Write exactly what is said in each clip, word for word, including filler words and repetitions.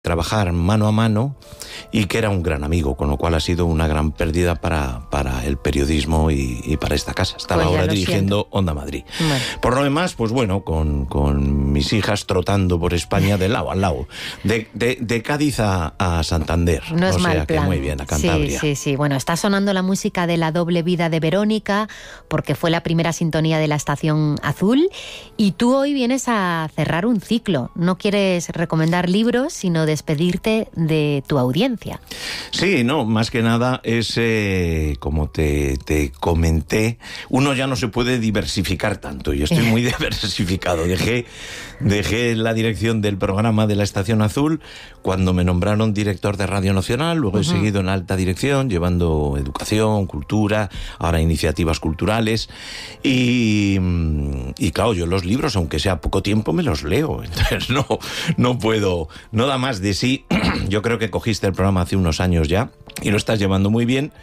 trabajar mano a mano y que era un gran amigo, con lo cual ha sido una gran pérdida para, para el periodismo y, y para esta casa. Estaba Pues ya ahora lo dirigiendo siento. Onda Madrid. Bueno. Por lo demás, pues bueno, con, con mis hijas trotando por España de lado a lado, de, de, de Cádiz a, a Santander. No es o mal sea plan. que muy bien, a Cantabria. Sí, sí, sí. Bueno, está sonando la música de La doble vida de Verónica, porque fue la primera sintonía de la Estación Azul, y tú hoy vienes a cerrar un ciclo. No quieres recomendar libros, sino despedirte de tu audiencia. Sí, no, más que nada es, eh, como te, te comenté, uno ya no se puede diversificar tanto. Yo estoy muy diversificado. Dejé, dejé la dirección del programa de la Estación Azul cuando me nombraron director de Radio Nacional, luego uh-huh. he seguido en alta dirección, llevando educación, cultura, ahora iniciativas culturales, y, y claro, yo los libros, aunque sea poco tiempo, me los leo. Entonces no, no puedo, no da más de sí. Yo creo que cogiste el programa hace unos años ya y lo estás llevando muy bien,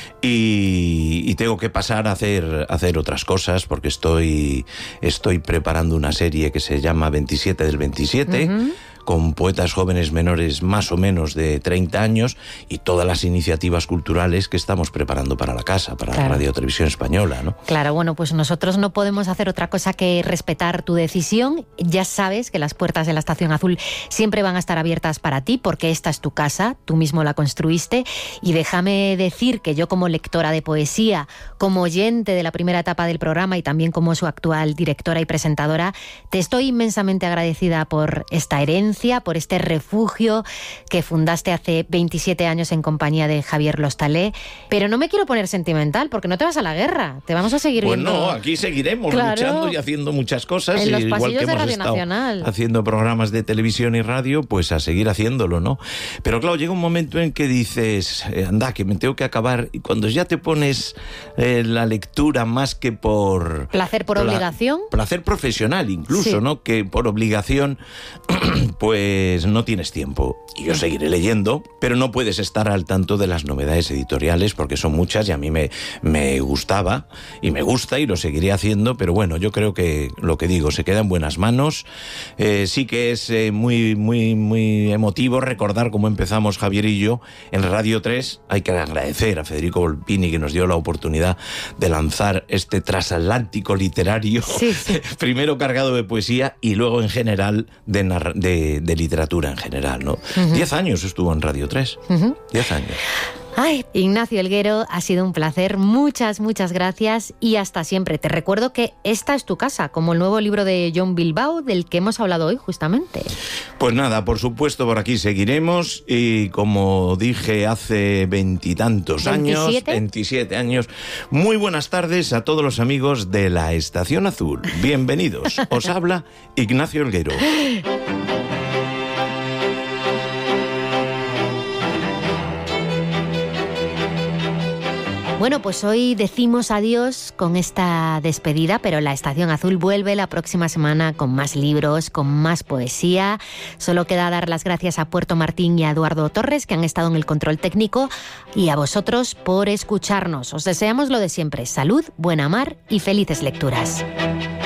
y, y tengo que pasar a hacer, a hacer otras cosas porque estoy, estoy preparando una serie que se llama veintisiete del veintisiete, uh-huh. con poetas jóvenes menores más o menos de treinta años y todas las iniciativas culturales que estamos preparando para la casa, para claro. la Radio Televisión Española, ¿no? Claro, bueno, pues nosotros no podemos hacer otra cosa que respetar tu decisión. Ya sabes que las puertas de la Estación Azul siempre van a estar abiertas para ti, porque esta es tu casa, tú mismo la construiste, y déjame decir que yo, como lectora de poesía, como oyente de la primera etapa del programa y también como su actual directora y presentadora, te estoy inmensamente agradecida por esta herencia, por este refugio que fundaste hace veintisiete años en compañía de Javier Lostalé. Pero no me quiero poner sentimental, porque no te vas a la guerra, te vamos a seguir pues viendo. Pues no, aquí seguiremos claro. luchando y haciendo muchas cosas, en los igual pasillos que de hemos Radio estado Nacional, haciendo programas de televisión y radio, pues a seguir haciéndolo, ¿no? Pero claro, llega un momento en que dices, eh, anda, que me tengo que acabar, y cuando ya te pones eh, la lectura más que por... ¿Placer por pla- obligación? Placer profesional incluso, sí. ¿no? Que por obligación, pues no tienes tiempo. Y yo seguiré leyendo, pero no puedes estar al tanto de las novedades editoriales porque son muchas y a mí me, me gustaba y me gusta y lo seguiré haciendo, pero bueno, yo creo que lo que digo, se queda en buenas manos. Eh, sí que es eh, muy, muy, muy emotivo recordar cómo empezamos Javier y yo en Radio tres. Hay que agradecer a Federico Volpini, que nos dio la oportunidad de lanzar este transatlántico literario, sí, sí. primero cargado de poesía y luego en general de, narra- de, de literatura en general, ¿no? Uh-huh. Diez años estuvo en Radio tres. Uh-huh. Diez años. Ay, Ignacio Helguero, ha sido un placer. Muchas, muchas gracias y hasta siempre. Te recuerdo que esta es tu casa, como el nuevo libro de John Bilbao, del que hemos hablado hoy justamente. Pues nada, por supuesto, por aquí seguiremos y como dije hace veintitantos años, veintisiete años, muy buenas tardes a todos los amigos de la Estación Azul. Bienvenidos. Os habla Ignacio Helguero. Bueno, pues hoy decimos adiós con esta despedida, pero la Estación Azul vuelve la próxima semana con más libros, con más poesía. Solo queda dar las gracias a Puerto Martín y a Eduardo Torres, que han estado en el control técnico, y a vosotros por escucharnos. Os deseamos lo de siempre: salud, buena mar y felices lecturas.